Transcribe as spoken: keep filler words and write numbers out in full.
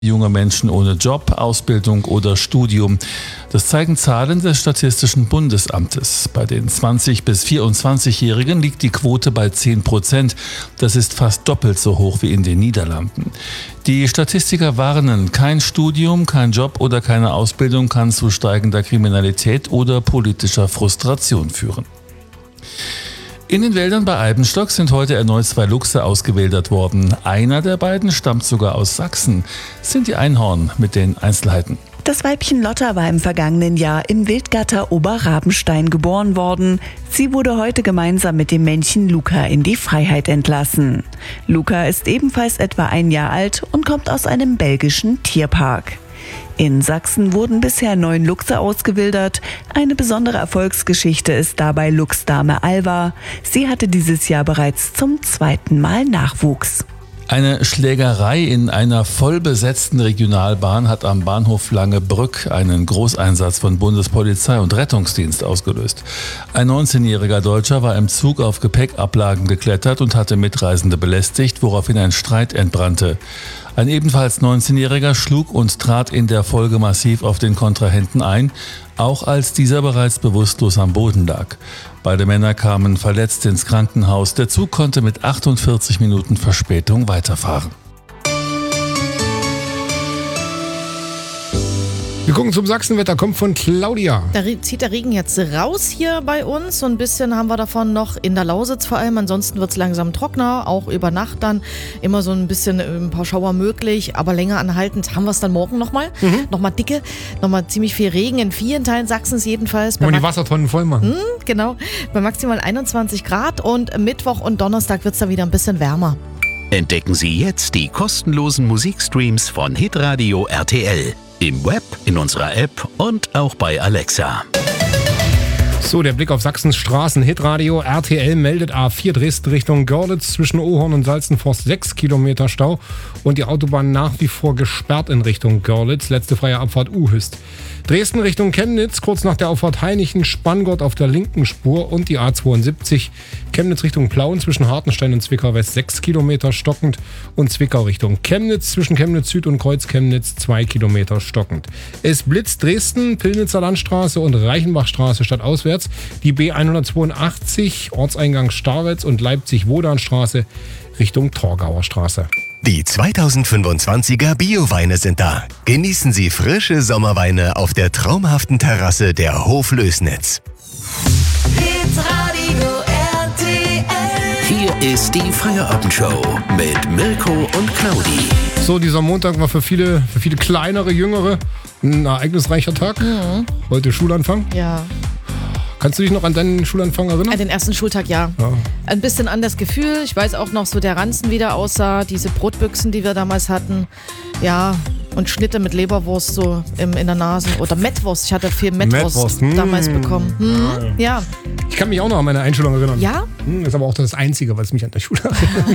Junge Menschen ohne Job, Ausbildung oder Studium. Das zeigen Zahlen des Statistischen Bundesamtes. Bei den zwanzig- bis vierundzwanzigjährigen liegt die Quote bei zehn Prozent. Das ist fast doppelt so hoch wie in den Niederlanden. Die Statistiker warnen, kein Studium, kein Job oder keine Ausbildung kann zu steigender Kriminalität oder politischer Frustration führen. In den Wäldern bei Eibenstock sind heute erneut zwei Luchse ausgewildert worden. Einer der beiden stammt sogar aus Sachsen. Cindy Einhorn mit den Einzelheiten. Das Weibchen Lotta war im vergangenen Jahr im Wildgatter Oberrabenstein geboren worden. Sie wurde heute gemeinsam mit dem Männchen Luca in die Freiheit entlassen. Luca ist ebenfalls etwa ein Jahr alt und kommt aus einem belgischen Tierpark. In Sachsen wurden bisher neun Luchse ausgewildert. Eine besondere Erfolgsgeschichte ist dabei Luchsdame Alva. Sie hatte dieses Jahr bereits zum zweiten Mal Nachwuchs. Eine Schlägerei in einer vollbesetzten Regionalbahn hat am Bahnhof Langebrück einen Großeinsatz von Bundespolizei und Rettungsdienst ausgelöst. Ein neunzehnjähriger Deutscher war im Zug auf Gepäckablagen geklettert und hatte Mitreisende belästigt, woraufhin ein Streit entbrannte. Ein ebenfalls neunzehnjähriger schlug und trat in der Folge massiv auf den Kontrahenten ein, auch als dieser bereits bewusstlos am Boden lag. Beide Männer kamen verletzt ins Krankenhaus. Der Zug konnte mit achtundvierzig Minuten Verspätung weiterfahren. Wir gucken zum Sachsenwetter, kommt von Claudia. Da zieht der Regen jetzt raus hier bei uns. So ein bisschen haben wir davon noch in der Lausitz vor allem. Ansonsten wird es langsam trockener, auch über Nacht dann. Immer so ein bisschen ein paar Schauer möglich, aber länger anhaltend haben wir es dann morgen nochmal. Mhm. Nochmal dicke, nochmal ziemlich viel Regen in vielen Teilen Sachsens jedenfalls. Wenn wir die Wassertonnen voll machen. Mhm, genau, bei maximal einundzwanzig Grad und Mittwoch und Donnerstag wird es dann wieder ein bisschen wärmer. Entdecken Sie jetzt die kostenlosen Musikstreams von Hitradio R T L. Im Web, in unserer App und auch bei Alexa. So, der Blick auf Sachsens Straßen. Hitradio R T L meldet A vier Dresden Richtung Görlitz zwischen Ohorn und Salzenforst sechs Kilometer Stau und die Autobahn nach wie vor gesperrt in Richtung Görlitz. Letzte freie Abfahrt Uhüst. Dresden Richtung Chemnitz, kurz nach der Auffahrt Heinichen, Spanngott auf der linken Spur und die A zweiundsiebzig. Chemnitz Richtung Plauen zwischen Hartenstein und Zwickau West sechs Kilometer stockend und Zwickau Richtung Chemnitz zwischen Chemnitz Süd und Kreuz Chemnitz zwei Kilometer stockend. Es blitzt Dresden, Pillnitzer Landstraße und Reichenbachstraße stadtauswärts. Die B hundertzweiundachtzig, Ortseingang Starwitz und Leipzig-Wodanstraße Richtung Torgauer Straße. Die zweitausendfünfundzwanziger Bio-Weine sind da. Genießen Sie frische Sommerweine auf der traumhaften Terrasse der Hof Lößnitz. Hitradio R T L. Hier ist die Feierabendshow mit Mirko und Claudi. So, dieser Montag war für viele, für viele kleinere, jüngere ein ereignisreicher Tag. Mhm. Heute Schulanfang. Ja. Kannst du dich noch an deinen Schulanfang erinnern? An den ersten Schultag, ja. ja. Ein bisschen an das Gefühl. Ich weiß auch noch, so der Ranzen wieder aussah, diese Brotbüchsen, die wir damals hatten. Ja, und Schnitte mit Leberwurst so im, in der Nase. Oder Mettwurst. Ich hatte viel Mettwurst, Mettwurst. Mmh. damals bekommen. Hm, ja. Ich kann mich auch noch an meine Einschulung erinnern. Ja? Das ist aber auch das Einzige, was mich an der Schule erinnert.